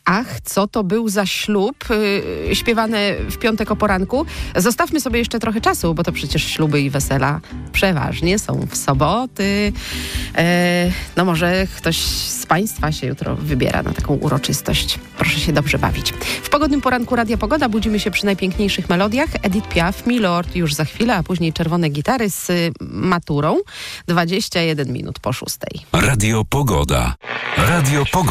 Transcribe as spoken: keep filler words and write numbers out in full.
Ach, co to był za ślub, yy, śpiewane w piątek o poranku. Zostawmy sobie jeszcze trochę czasu, bo to przecież śluby i wesela przeważnie są w soboty. Yy, no może ktoś z Państwa się jutro wybiera na taką uroczystość. Proszę się dobrze bawić. W pogodnym poranku Radia Pogoda budzimy się przy najpiękniejszych melodiach. Edith Piaf, Milord już za chwilę, a później Czerwone gitary z y, maturą. dwadzieścia jeden minut po szóstej. Radio Pogoda. Radio Pogoda.